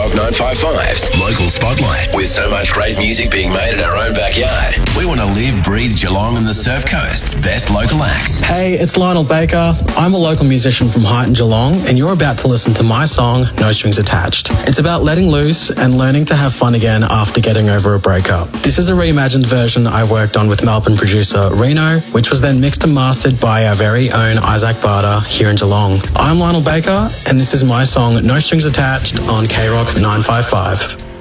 Rock 955's Local Spotlight. With so much great music being made in our own backyard, we want to live, breathe Geelong and the Surf Coast's best local acts. Hey, it's Lionel Baker. I'm a local musician from Highton, Geelong, and you're about to listen to my song, No Strings Attached. It's about letting loose and learning to have fun again after getting over a breakup. This is a reimagined version I worked on with Melbourne producer Reno, which was then mixed and mastered by our very own Isaac Barter here in Geelong. I'm Lionel Baker, and this is my song, No Strings Attached, on K-Rock 955.